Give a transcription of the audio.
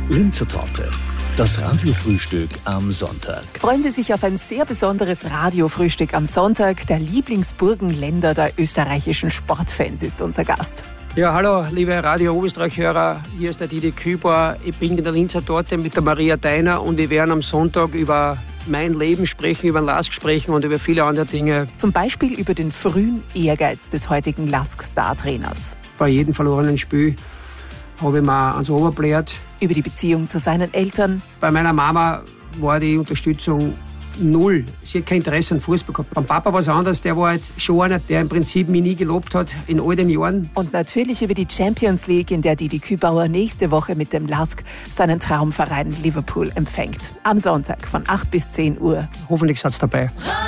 Linzer Torte. Das Radiofrühstück am Sonntag. Freuen Sie sich auf ein sehr besonderes Radiofrühstück am Sonntag. Der Lieblingsburgenländer der österreichischen Sportfans ist unser Gast. Ja, hallo, liebe Radio Oberösterreich-Hörer. Hier ist der Didi Kübauer. Ich bin in der Linzer Torte mit der Maria Deiner und wir werden am Sonntag über mein Leben sprechen, über den LASK sprechen und über viele andere Dinge. Zum Beispiel über den frühen Ehrgeiz des heutigen LASK-Star-Trainers. Bei jedem verlorenen Spiel habe ich mir ans Ohr gebläht. Über die Beziehung zu seinen Eltern. Bei meiner Mama war die Unterstützung null. Sie hat kein Interesse an Fußball gehabt. Beim Papa war es anders. Der war jetzt schon einer, der im Prinzip mich nie gelobt hat in all den Jahren. Und natürlich über die Champions League, in der Didi Kübauer nächste Woche mit dem LASK seinen Traumverein Liverpool empfängt. Am Sonntag von 8 bis 10 Uhr. Hoffentlich seid ihr dabei.